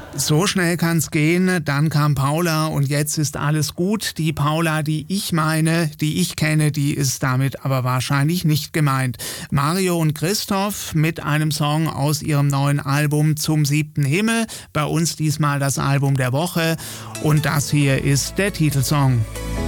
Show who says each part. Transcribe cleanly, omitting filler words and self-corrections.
Speaker 1: So schnell kann's gehen, dann kam Paula und jetzt ist alles gut. Die Paula, die ich meine, die ich kenne, die ist damit aber wahrscheinlich nicht gemeint. Mario und Christoph mit einem Song aus ihrem neuen Album Zum 7. Himmel. Bei uns diesmal das Album der Woche und das hier ist der Titelsong.